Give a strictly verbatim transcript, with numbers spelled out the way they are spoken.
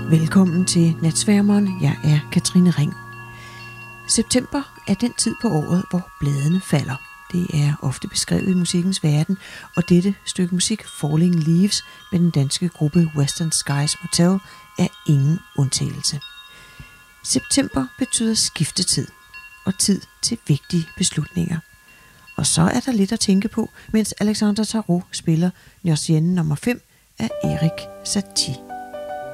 Velkommen til Natsværmeren. Jeg er Katrine Ring. September er den tid på året, hvor bladene falder. Det er ofte beskrevet i musikkens verden, og dette stykke musik, Falling Leaves, med den danske gruppe Western Skies Motel, er ingen undtagelse. September betyder skiftetid og tid til vigtige beslutninger. Og så er der lidt at tænke på, mens Alexandre Tarot spiller Gnossienne nummer fem af Erik Satie.